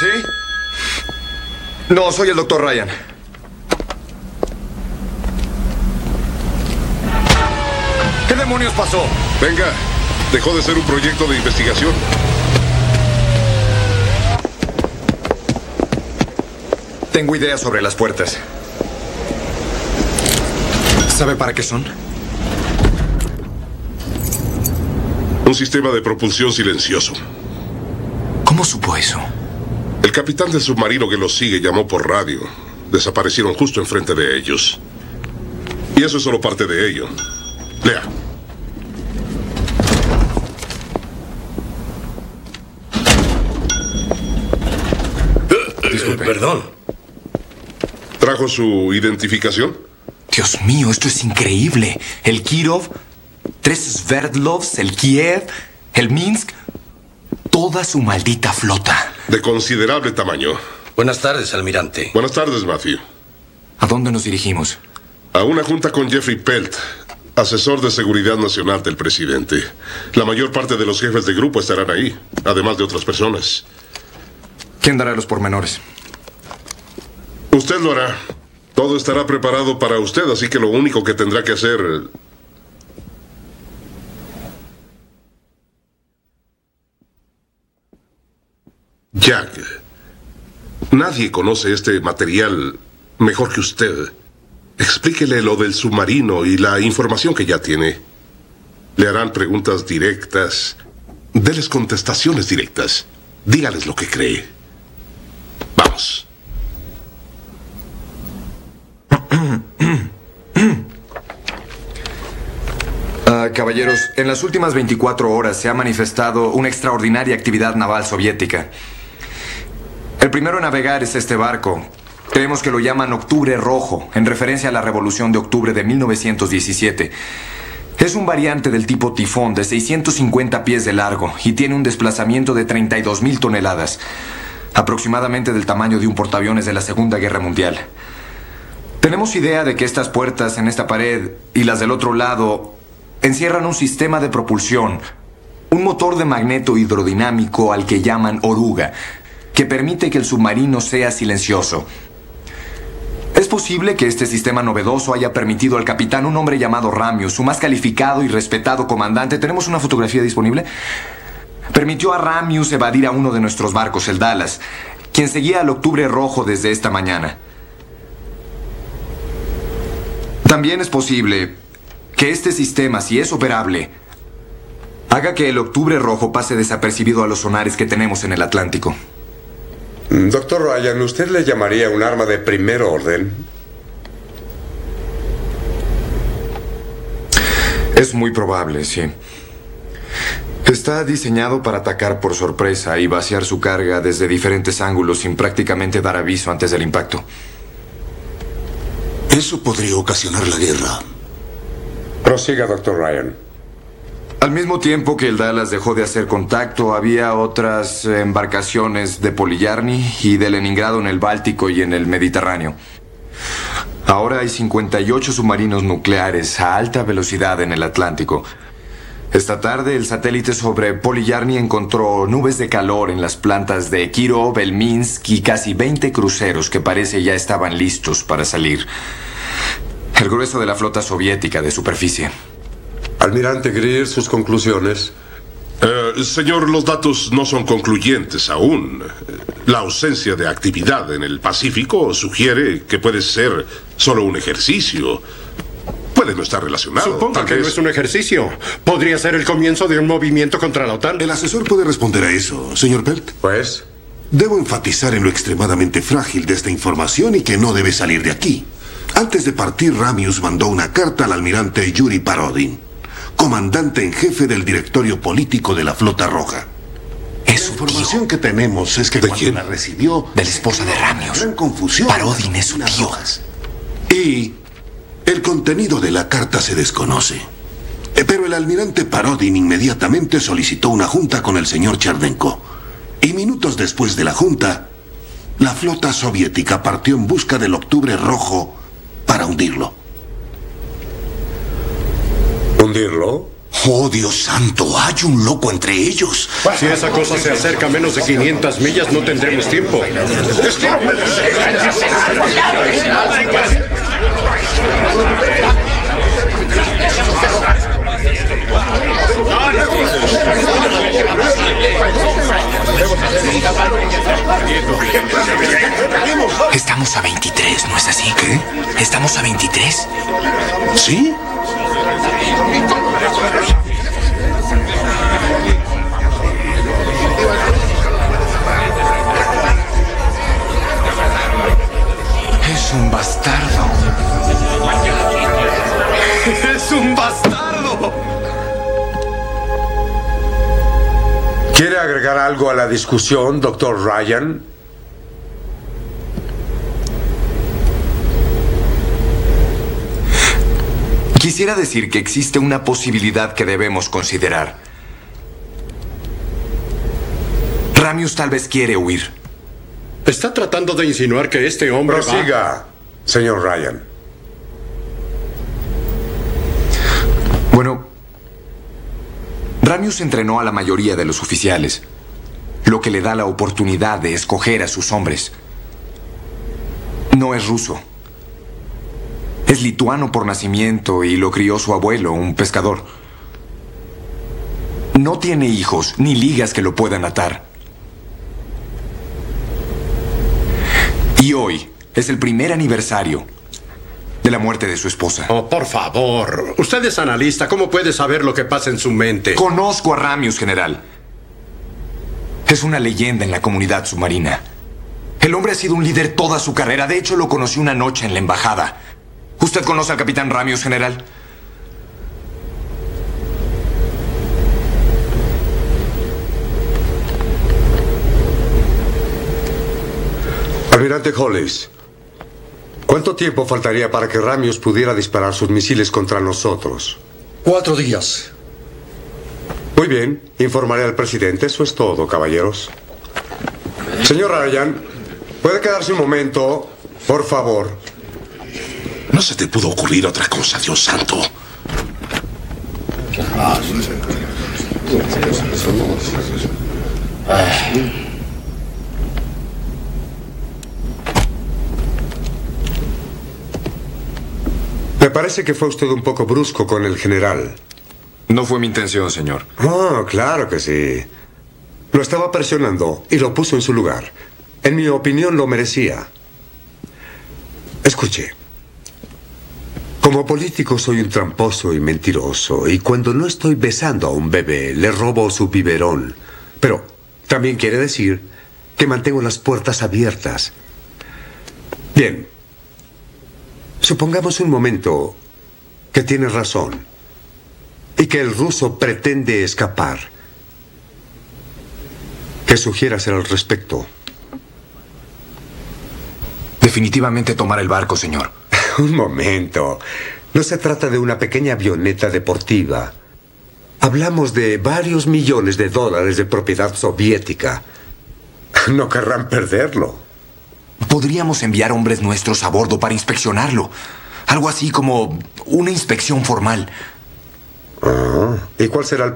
¿Sí? No, soy el Dr. Ryan. ¿Qué demonios pasó? Venga, dejó de ser un proyecto de investigación. Tengo ideas sobre las puertas. ¿Sabe para qué son? Un sistema de propulsión silencioso. ¿Cómo supo eso? El capitán del submarino que los sigue llamó por radio. Desaparecieron justo enfrente de ellos. Y eso es solo parte de ello. Lea. Disculpe. Perdón. ¿Trajo su identificación? Dios mío, esto es increíble. El Kirov, 3 Sverdlovs, el Kiev, el Minsk. Toda su maldita flota. De considerable tamaño. Buenas tardes, almirante. Buenas tardes, Matthew. ¿A dónde nos dirigimos? A una junta con Jeffrey Pelt, asesor de seguridad nacional del presidente. La mayor parte de los jefes de grupo estarán ahí, además de otras personas. ¿Quién dará los pormenores? Usted lo hará. Todo estará preparado para usted, así que lo único que tendrá que hacer... Jack, nadie conoce este material mejor que usted. Explíquele lo del submarino y la información que ya tiene. Le harán preguntas directas. Déles contestaciones directas. Dígales lo que cree. Vamos. Caballeros, en las últimas 24 horas se ha manifestado una extraordinaria actividad naval soviética. El primero en navegar es este barco. Creemos que lo llaman Octubre Rojo, en referencia a la Revolución de Octubre de 1917. Es un variante del tipo Tifón de 650 pies de largo y tiene un desplazamiento de 32,000 toneladas, aproximadamente del tamaño de un portaaviones de la Segunda Guerra Mundial. Tenemos idea de que estas puertas en esta pared y las del otro lado encierran un sistema de propulsión, un motor de magneto hidrodinámico al que llaman oruga, que permite que el submarino sea silencioso. Es posible que este sistema novedoso haya permitido al capitán, un hombre llamado Ramius, su más calificado y respetado comandante. ¿Tenemos una fotografía disponible? Permitió a Ramius evadir a uno de nuestros barcos, el Dallas, quien seguía al Octubre Rojo desde esta mañana. También es posible que este sistema, si es operable, haga que el Octubre Rojo pase desapercibido a los sonares que tenemos en el Atlántico. Doctor Ryan, ¿usted le llamaría un arma de primer orden? Es muy probable, sí. Está diseñado para atacar por sorpresa y vaciar su carga desde diferentes ángulos sin prácticamente dar aviso antes del impacto. Eso podría ocasionar la guerra. Prosiga, Doctor Ryan. Al mismo tiempo que el Dallas dejó de hacer contacto, había otras embarcaciones de Poliyarny y de Leningrado en el Báltico y en el Mediterráneo. Ahora hay 58 submarinos nucleares a alta velocidad en el Atlántico. Esta tarde, el satélite sobre Poliyarny encontró nubes de calor en las plantas de Kirov, el Minsk y casi 20 cruceros que parece ya estaban listos para salir. El grueso de la flota soviética de superficie. Almirante Greer, sus conclusiones. Señor, los datos no son concluyentes aún. La ausencia de actividad en el Pacífico sugiere que puede ser solo un ejercicio. Puede no estar relacionado. Supongo que no es un ejercicio. Podría ser el comienzo de un movimiento contra la OTAN. El asesor puede responder a eso, señor Pelt. Pues, Debo enfatizar en lo extremadamente frágil de esta información y que no debe salir de aquí. Antes de partir, Ramius mandó una carta al almirante Yuri Parodin, comandante en jefe del directorio político de la Flota Roja. Es La su información tío. que tenemos es que ¿De cuando quién? la recibió... De la esposa de Ramius. Gran confusión. Parodin es su tío. Y el contenido de la carta se desconoce. Pero el almirante Parodin inmediatamente solicitó una junta con el señor Cherdenko. Y minutos después de la junta, la flota soviética partió en busca del Octubre Rojo para hundirlo. ¿hundirlo? Oh, Dios santo, hay un loco entre ellos. Si esa cosa se acerca a menos de 500 millas, no tendremos tiempo. Estamos a 23, ¿no es así? ¿Qué? ¿Estamos a 23? ¿Sí? Es un bastardo. ¡Es un bastardo! ¿Quiere agregar algo a la discusión, doctor Ryan? Quisiera decir que existe una posibilidad que debemos considerar. Ramius tal vez quiere huir. ¿Está tratando de insinuar que este hombre va... Prosiga, señor Ryan. Bueno, Ramius entrenó a la mayoría de los oficiales, lo que le da la oportunidad de escoger a sus hombres. No es ruso. Es lituano por nacimiento y lo crió su abuelo, un pescador. No tiene hijos ni ligas que lo puedan atar. Y hoy es el primer aniversario de la muerte de su esposa. Oh, por favor. Usted es analista. ¿Cómo puede saber lo que pasa en su mente? Conozco a Ramius, general. Es una leyenda en la comunidad submarina. El hombre ha sido un líder toda su carrera. De hecho, lo conocí una noche en la embajada. ¿Usted conoce al capitán Ramius, general? Almirante Hollis, ¿cuánto tiempo faltaría para que Ramius pudiera disparar sus misiles contra nosotros? 4 días. Muy bien, informaré al presidente. Eso es todo, caballeros. Señor Ryan, ¿puede quedarse un momento, por favor? ¿No se te pudo ocurrir otra cosa, Dios santo? Me parece que fue usted un poco brusco con el general. No fue mi intención, señor. Oh, claro que sí. Lo estaba presionando y lo puso en su lugar. En mi opinión, lo merecía. Escuche. Como político soy un tramposo y mentiroso, y cuando no estoy besando a un bebé, le robo su biberón. Pero también quiere decir que mantengo las puertas abiertas. Bien. Supongamos un momento que tiene razón y que el ruso pretende escapar. ¿Qué sugiere hacer al respecto? Definitivamente tomar el barco, señor. Un momento. No se trata de una pequeña avioneta deportiva. Hablamos de varios millones de dólares de propiedad soviética. No querrán perderlo. Podríamos enviar hombres nuestros a bordo para inspeccionarlo. Algo así como una inspección formal. ¿Y cuál será el